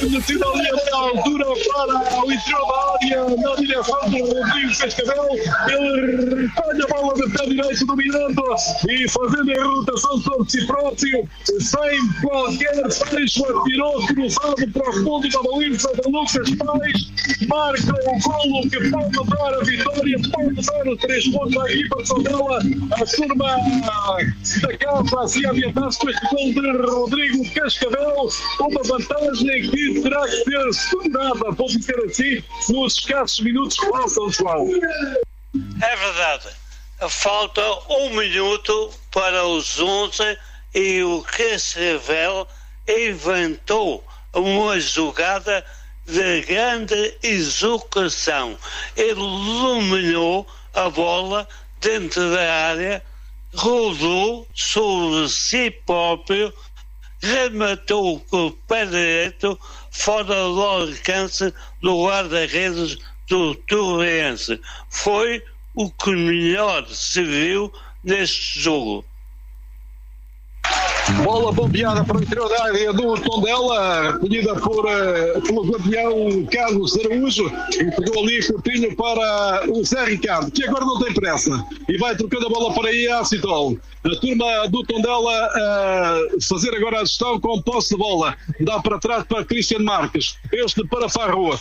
nacional e até à altura para o interior da área, na direção do Rodrigo Cascavel. Ele recolhe a bola de pé direito dominando e fazendo a rotação sobre si próprio, sem qualquer fecho, atirou cruzado para o fundo da baliza de Lucas Pais, marca o golo que pode dar a vitória, pode dar os 3 pontos à equipa de Tondela. A turma da casa assim ambientar-se com este gol de Rodrigo Cascavel, uma vantagem que terá que ser segurada, vou dizer assim, nos escassos minutos que faltam, João. É verdade, falta 1 minuto para os 11 e o Cascavel inventou uma jogada de grande execução. Ele dominou a bola dentro da área, rodou sobre si próprio, rematou com o pé direito fora do alcance do guarda-redes do Torrense. Foi o que melhor se viu neste jogo. Bola bombeada para o interior da área do Tondela, recolhida pelo campeão Carlos Araújo, e pegou ali Coutinho para o Zé Ricardo, que agora não tem pressa, e vai trocando a bola para aí a Citol. A turma do Tondela fazer agora a gestão com posse de bola. Dá para trás para Cristian Marques. Este para Farro.